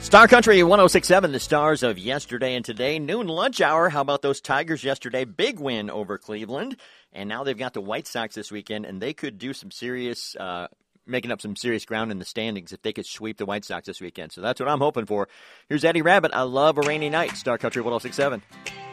Star Country 106.7, the stars of yesterday and today. Noon lunch hour. How about those Tigers yesterday? Big win over Cleveland. And now they've got the White Sox this weekend, and they could do some serious, making up some serious ground in the standings if they could sweep the White Sox this weekend. So that's what I'm hoping for. Here's Eddie Rabbitt. I love a rainy night. Star Country 106.7.